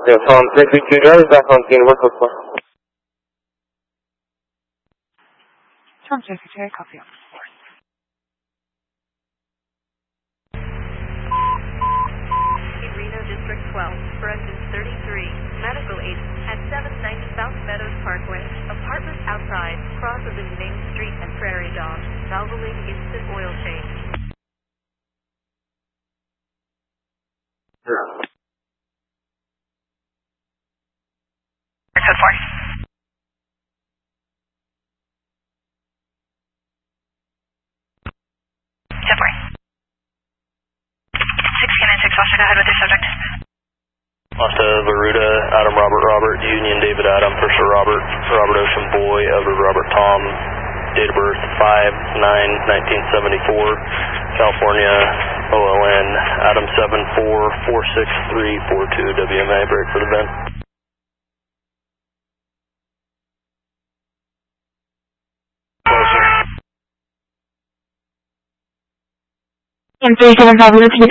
Okay, phone 662 drive back on scene. What's the plan? Tom Secretary, copy on. Reno District 12, for engine 33, medical aid at 790 South Meadows Parkway, apartments outside, crosses in Main Street and Prairie Dog, Valvoline instant oil change. Code 4. Code 4. 696 Foster, go ahead with your subject. Masta Varuda, Adam Robert Robert, Union David Adam, Purser Robert, Robert Ocean Boy, Edward Robert Tom, date of birth 5/9/1974, California, OLN, Adam 7446342, WMA, break for the VIN. And 375 Luke,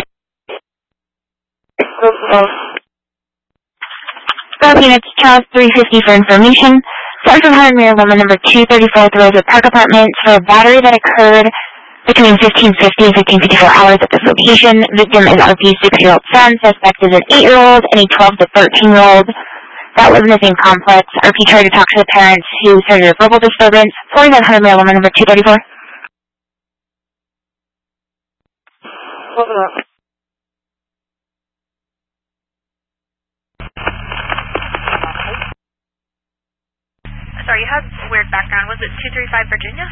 units, Charles 350 for information. Sergeant Hunter Mayor Woman number 234 Rosewood Park Apartments for a battery that occurred between 1550 and 1554 hours at this location. Victim is RP's 6-year-old son. Suspect is an 8-year-old and a 12 to 13-year-old. That was missing complex. RP tried to talk to the parents who started a verbal disturbance. 4900 Mayor Woman number 234. Hold on. Sorry, you had weird background. Was it 235 Virginia?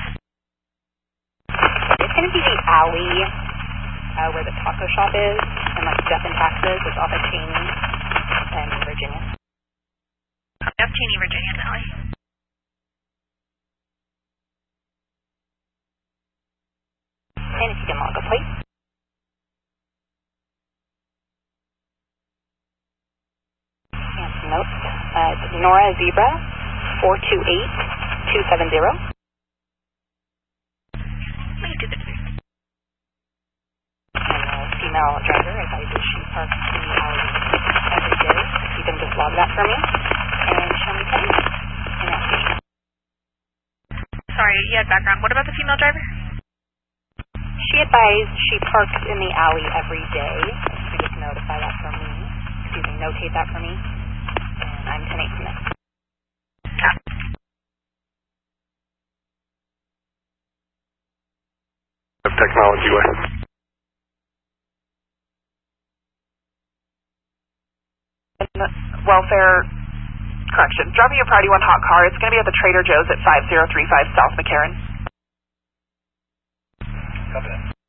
It's going to be the alley where the taco shop is, and like Death and Taxes. It's off of Cheney and Virginia. Off Cheney, Virginia, alley. And if you can log a plate. And some notes. It's Nora Zebra. 428270. Please do the food. And a female driver advises she parks in the alley every day. You can just log that for me and show me things. Sorry, you had background. What about the female driver? She advised she parks in the alley every day. You just notify that for me. Notate that for me. And I'm 10-8 from this. Technology way. Welfare correction. Drop me your Priority 1 hot car. It's going to be at the Trader Joe's at 5035 South McCarran. Copy that.